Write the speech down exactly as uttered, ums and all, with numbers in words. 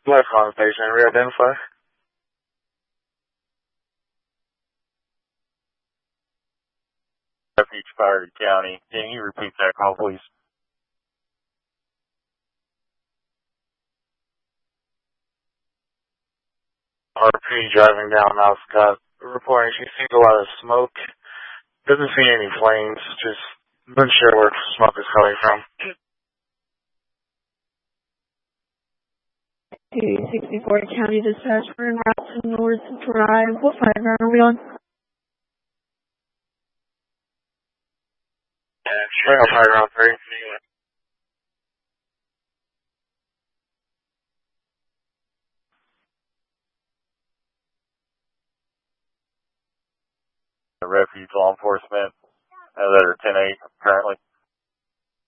Left on station, re-identify. Refuge Fire County. Can you repeat that call, please? R P driving down Mount Scott, reporting she sees a lot of smoke. Doesn't see any flames, just not sure where smoke is coming from. sixty-four County Dispatch, we're en route to North Drive. What fire ground are we on? We're on fire ground three. The refuge law enforcement, uh, that are ten eight currently.